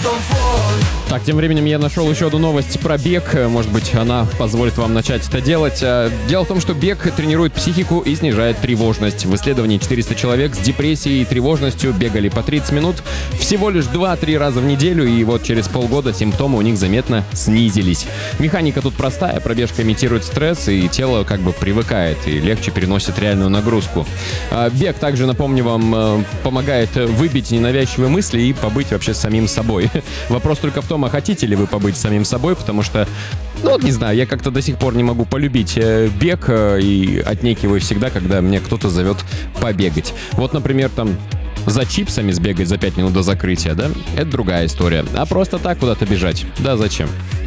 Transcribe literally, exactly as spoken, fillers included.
Так, тем временем я нашел еще одну новость про бег. Может быть, она позволит вам начать это делать. Дело в том, что бег тренирует психику и снижает тревожность. В исследовании четыреста человек с депрессией и тревожностью бегали по тридцать минут всего лишь два-три раза в неделю, и вот через полгода симптомы у них заметно снизились. Механика тут простая. Пробежка имитирует стресс, и тело как бы привыкает и легче переносит реальную нагрузку. Бег также, напомню вам, помогает выбить ненавязчивые мысли и побыть вообще самим собой. Вопрос только в том, а хотите ли вы побыть самим собой, потому что, ну вот не знаю, я как-то до сих пор не могу полюбить бег и отнекиваюсь всегда, когда меня кто-то зовет побегать. Вот, например, там за чипсами сбегать за пять минут до закрытия, да? Это другая история. А просто так куда-то бежать? Да зачем?